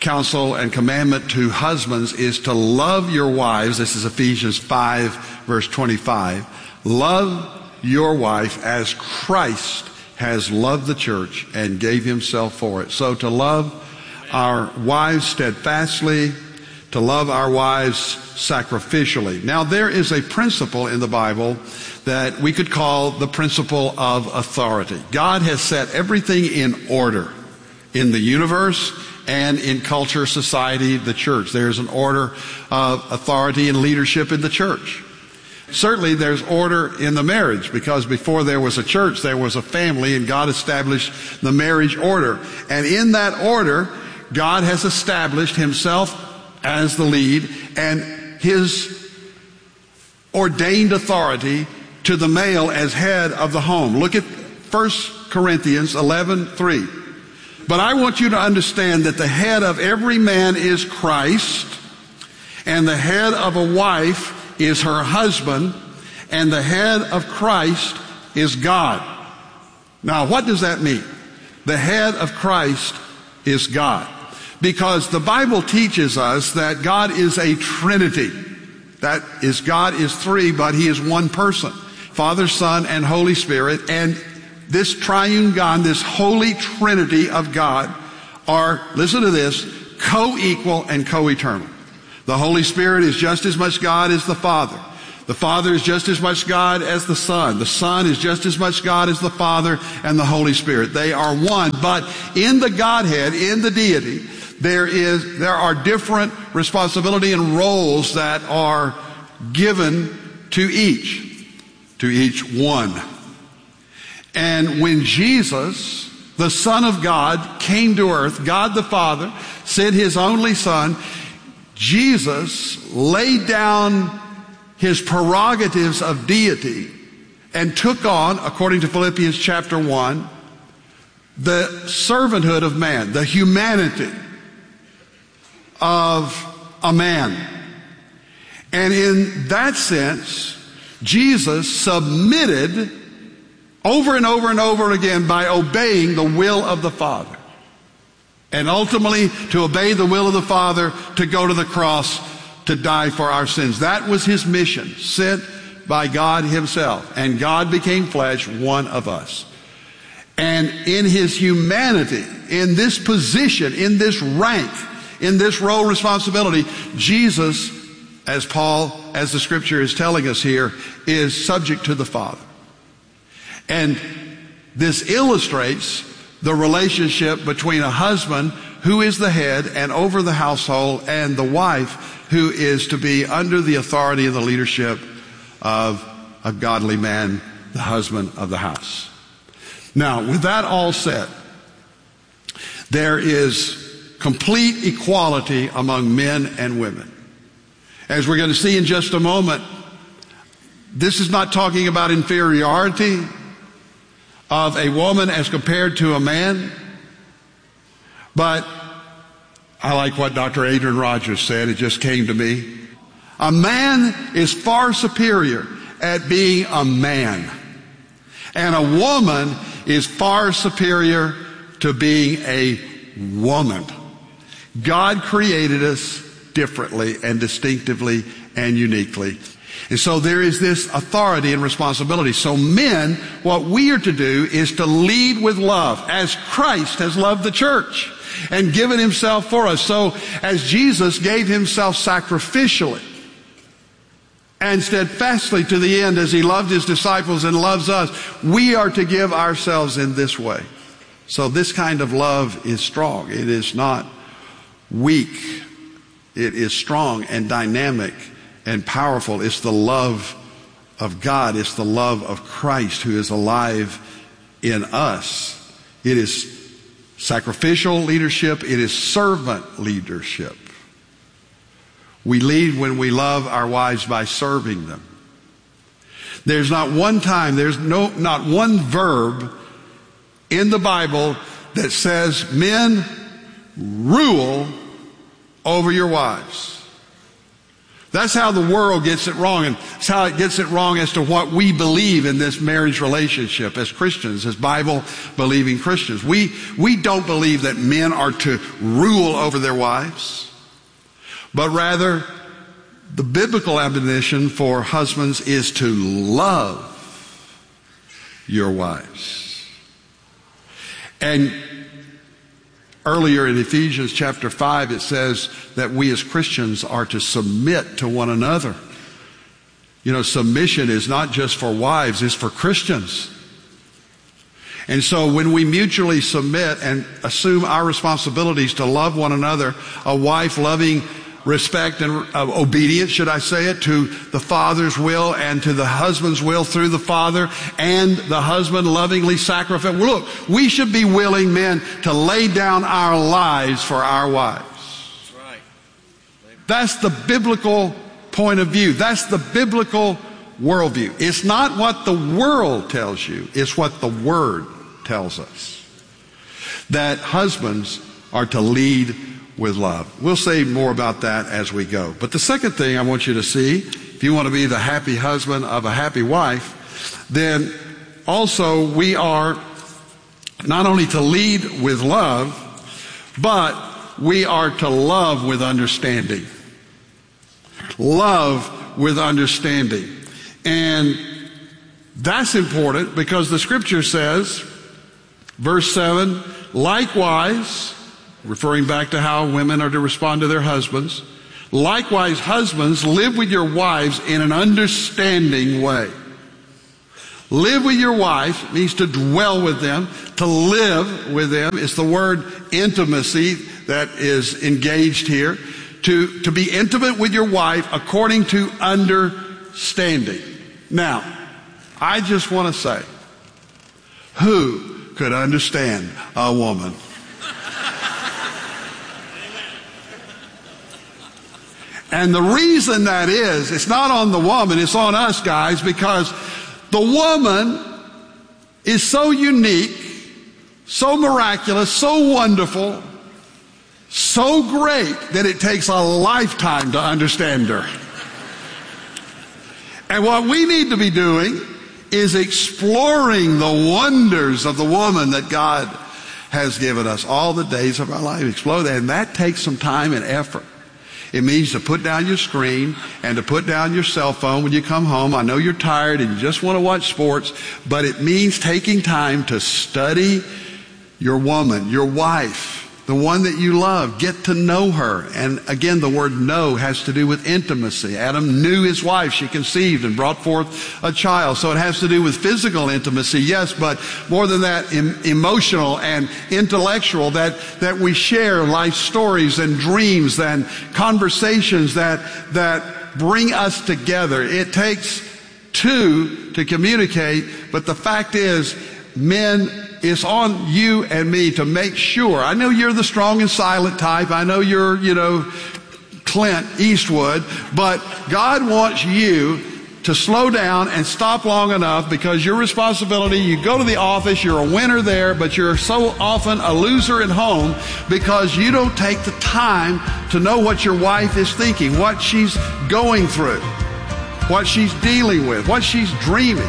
S21: counsel and commandment to husbands is to love your wives. This is Ephesians 5, verse 25. Love your wife as Christ has loved the church and gave himself for it. So to love our wives steadfastly, to love our wives sacrificially. Now there is a principle in the Bible that we could call the principle of authority. God has set everything in order in the universe and in culture, society, the church. There's an order of authority and leadership in the church. Certainly there's order in the marriage, because before there was a church, there was a family, and God established the marriage order. And in that order, God has established himself as the lead and his ordained authority to the male as head of the home. Look at 1 Corinthians 11:3. But I want you to understand that the head of every man is Christ, and the head of a wife is her husband, and the head of Christ is God. Now, what does that mean? The head of Christ is God. Because the Bible teaches us that God is a Trinity. That is, God is three, but he is one person. Father, Son, and Holy Spirit. And this triune God, this holy Trinity of God, are, listen to this, co-equal and co-eternal. The Holy Spirit is just as much God as the Father. The Father is just as much God as the Son. The Son is just as much God as the Father and the Holy Spirit. They are one, but in the Godhead, in the deity, there are different responsibility and roles that are given to each one. And when Jesus, the Son of God, came to earth, God the Father sent his only Son, Jesus laid down his prerogatives of deity and took on, according to Philippians chapter 1, the servanthood of man, the humanity of a man. And in that sense, Jesus submitted over and over and over again by obeying the will of the Father. And ultimately, to obey the will of the Father, to go to the cross, to die for our sins. That was his mission, sent by God himself. And God became flesh, one of us. And in his humanity, in this position, in this rank, in this role responsibility, Jesus, as the scripture is telling us here, is subject to the Father. And this illustrates the relationship between a husband who is the head and over the household, and the wife who is to be under the authority and the leadership of a godly man, the husband of the house. Now, with that all said, there is complete equality among men and women. As we're going to see in just a moment, this is not talking about inferiority of a woman as compared to a man. But I like what Dr. Adrian Rogers said. It just came to me. A man is far superior at being a man. And a woman is far superior to being a woman. God created us differently and distinctively and uniquely. And so there is this authority and responsibility. So men, what we are to do is to lead with love, as Christ has loved the church and given himself for us. So as Jesus gave himself sacrificially and steadfastly to the end, as he loved his disciples and loves us, we are to give ourselves in this way. So this kind of love is strong. It is not weak. It is strong and dynamic and powerful. It's the love of God. It's the love of Christ who is alive in us. It is sacrificial leadership. It is servant leadership. We lead when we love our wives by serving them. There's not one time, not one verb in the Bible that says, men, rule over your wives. That's how the world gets it wrong, and it's how it gets it wrong as to what we believe in this marriage relationship as Christians, as Bible-believing Christians. We don't believe that men are to rule over their wives, but rather the biblical admonition for husbands is to love your wives. And earlier in Ephesians chapter 5, it says that we as Christians are to submit to one another. You know, submission is not just for wives, it's for Christians. And so when we mutually submit and assume our responsibilities to love one another, a wife loving respect and obedience, should I say it, to the Father's will and to the husband's will through the Father, and the husband lovingly sacrifice. Look, we should be willing, men, to lay down our lives for our wives. That's right. That's the biblical point of view. That's the biblical worldview. It's not what the world tells you. It's what the Word tells us. That husbands are to lead with love. We'll say more about that as we go. But the second thing I want you to see, if you want to be the happy husband of a happy wife, then also we are not only to lead with love, but we are to love with understanding. Love with understanding. And that's important because the Scripture says, verse 7, likewise, referring back to how women are to respond to their husbands. Likewise, husbands, live with your wives in an understanding way. Live with your wife means to dwell with them. To live with them is the word intimacy that is engaged here. To be intimate with your wife according to understanding. Now, I just want to say, who could understand a woman? And the reason that is, it's not on the woman, it's on us guys, because the woman is so unique, so miraculous, so wonderful, so great that it takes a lifetime to understand her. And what we need to be doing is exploring the wonders of the woman that God has given us all the days of our life. Explore that, and that takes some time and effort. It means to put down your screen and to put down your cell phone when you come home. I know you're tired and you just want to watch sports, but it means taking time to study your woman, your wife, the one that you love. Get to know her. And again, the word know has to do with intimacy. Adam knew his wife. She conceived and brought forth a child. So it has to do with physical intimacy, yes, but more than that, emotional and intellectual, that we share life stories and dreams and conversations that bring us together. It takes two to communicate, but the fact is, men, it's on you and me to make sure. I know you're the strong and silent type. I know you're, Clint Eastwood, but God wants you to slow down and stop long enough, because your responsibility, you go to the office, you're a winner there, but you're so often a loser at home because you don't take the time to know what your wife is thinking, what she's going through, what she's dealing with, what she's dreaming.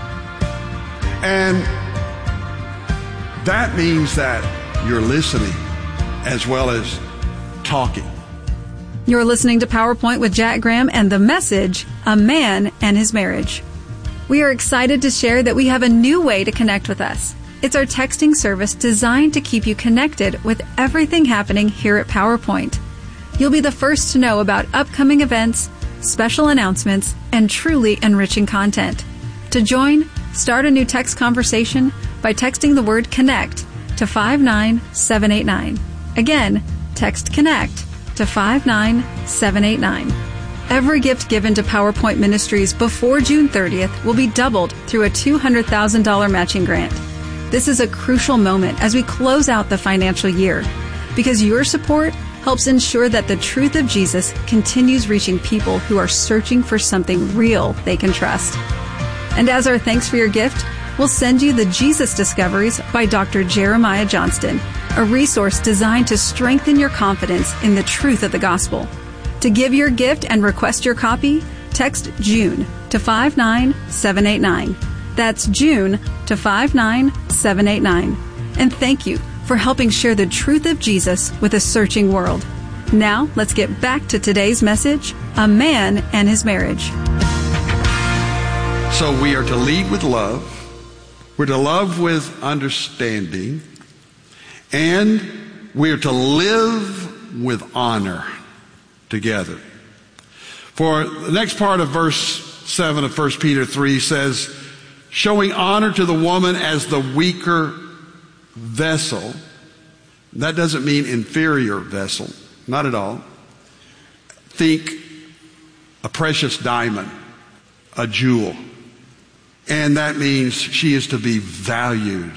S21: And that means that you're listening as well as talking.
S20: You're listening to PowerPoint with Jack Graham and the message, A Man and His Marriage. We are excited to share that we have a new way to connect with us. It's our texting service designed to keep you connected with everything happening here at PowerPoint. You'll be the first to know about upcoming events, special announcements, and truly enriching content. To join, start a new text conversation by texting the word CONNECT to 59789. Again, text CONNECT to 59789. Every gift given to PowerPoint Ministries before June 30th will be doubled through a $200,000 matching grant. This is a crucial moment as we close out the financial year, because your support helps ensure that the truth of Jesus continues reaching people who are searching for something real they can trust. And as our thanks for your gift, we'll send you the Jesus Discoveries by Dr. Jeremiah Johnston, a resource designed to strengthen your confidence in the truth of the gospel. To give your gift and request your copy, text June to 59789. That's June to 59789. And thank you for helping share the truth of Jesus with a searching world. Now, let's get back to today's message, A Man and His Marriage.
S21: So we are to lead with love. We're to love with understanding. And we are to live with honor together. For the next part of verse 7 of 1 Peter 3 says, showing honor to the woman as the weaker vessel. That doesn't mean inferior vessel. Not at all. Think a precious diamond, a jewel. And that means she is to be valued.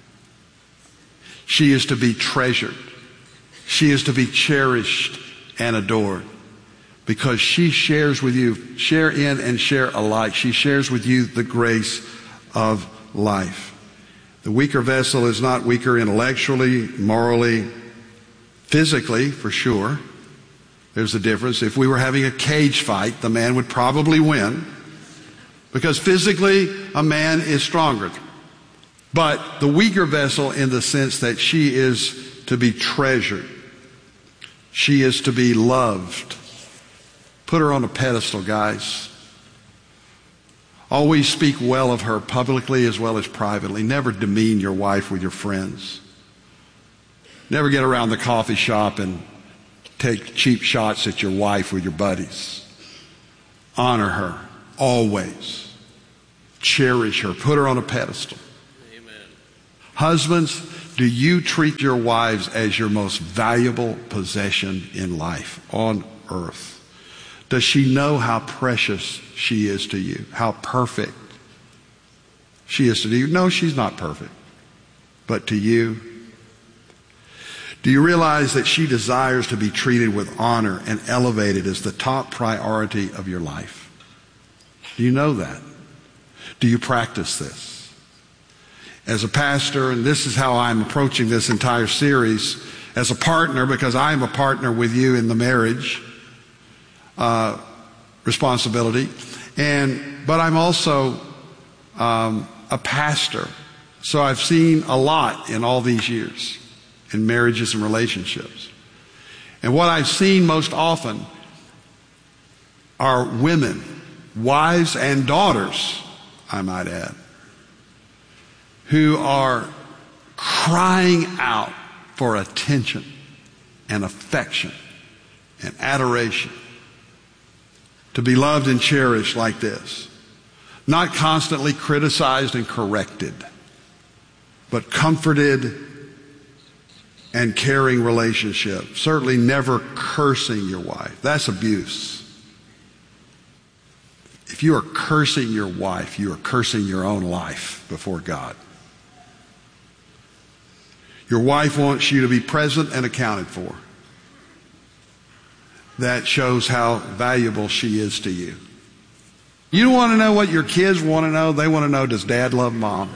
S21: She is to be treasured. She is to be cherished and adored. Because she shares with you, share in and share alike. She shares with you the grace of life. The weaker vessel is not weaker intellectually, morally, physically, for sure. There's a difference. If we were having a cage fight, the man would probably win. Because physically, a man is stronger. But the weaker vessel in the sense that she is to be treasured. She is to be loved. Put her on a pedestal, guys. Always speak well of her publicly as well as privately. Never demean your wife with your friends. Never get around the coffee shop and take cheap shots at your wife with your buddies. Honor her, always. Cherish her. Put her on a pedestal. Amen. Husbands, do you treat your wives as your most valuable possession in life, on earth? Does she know how precious she is to you? How perfect she is to you? No, she's not perfect. But to you? Do you realize that she desires to be treated with honor and elevated as the top priority of your life? Do you know that? Do you practice this? As a pastor, and this is how I'm approaching this entire series, as a partner, because I am a partner with you in the marriage responsibility, but I'm also a pastor, so I've seen a lot in all these years in marriages and relationships. And what I've seen most often are women, wives and daughters, I might add, who are crying out for attention and affection and adoration. To be loved and cherished like this. Not constantly criticized and corrected, but comforted and caring relationship. Certainly never cursing your wife. That's abuse. If you are cursing your wife, you are cursing your own life before God. Your wife wants you to be present and accounted for. That shows how valuable she is to you. You don't want to know what your kids want to know. They want to know, does dad love mom?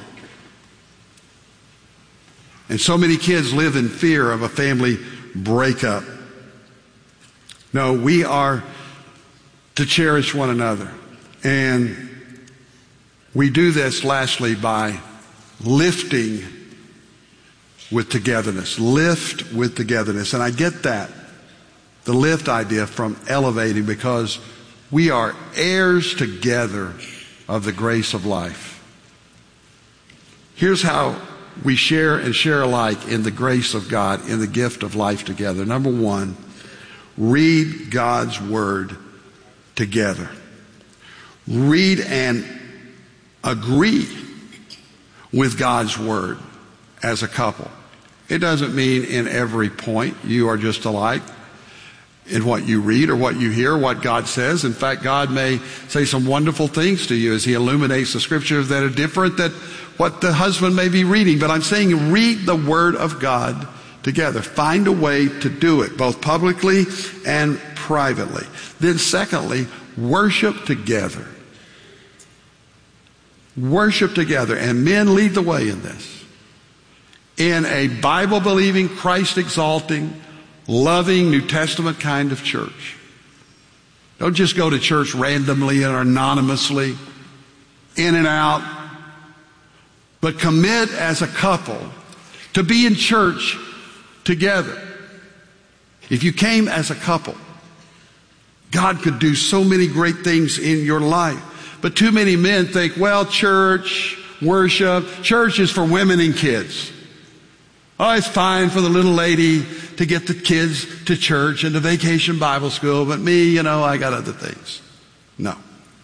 S21: And so many kids live in fear of a family breakup. No, we are to cherish one another. And we do this lastly by lifting with togetherness. Lift with togetherness. And I get that. The lift idea from elevating, because we are heirs together of the grace of life. Here's how we share and share alike in the grace of God, in the gift of life together. Number one, read God's Word together. Read and agree with God's Word as a couple. It doesn't mean in every point you are just alike in what you read or what you hear, what God says. In fact, God may say some wonderful things to you as He illuminates the Scriptures that are different than what the husband may be reading. But I'm saying read the Word of God together. Find a way to do it, both publicly and privately. Then secondly, worship together. Worship together. And men lead the way in this. In a Bible-believing, Christ-exalting, loving New Testament kind of church. Don't just go to church randomly or anonymously, in and out. But commit as a couple to be in church together. If you came as a couple, God could do so many great things in your life. But too many men think, well, church, worship, church is for women and kids. Oh, it's fine for the little lady to get the kids to church and to vacation Bible school, but me, I got other things. No.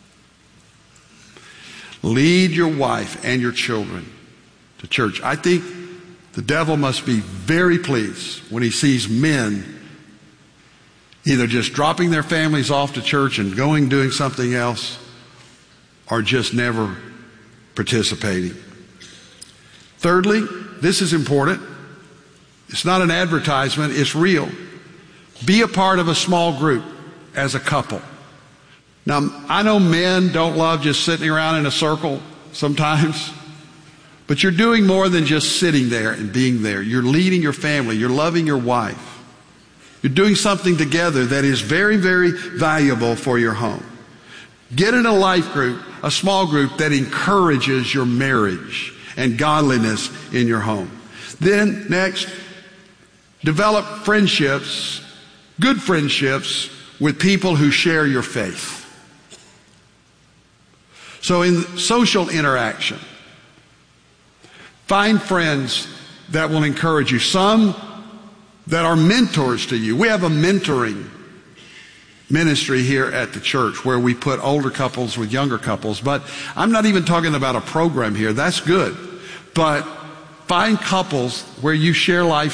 S21: Lead your wife and your children to church. I think the devil must be very pleased when he sees men either just dropping their families off to church and doing something else, or just never participating. Thirdly, this is important. It's not an advertisement, it's real. Be a part of a small group as a couple. Now, I know men don't love just sitting around in a circle sometimes, but you're doing more than just sitting there and being there. You're leading your family. You're loving your wife. You're doing something together that is very, very valuable for your home. Get in a life group, a small group that encourages your marriage and godliness in your home. Then, next, develop friendships, good friendships, with people who share your faith. So in social interaction, find friends that will encourage you. Some that are mentors to you. We have a mentoring ministry here at the church where we put older couples with younger couples. But I'm not even talking about a program here. That's good. But find couples where you share life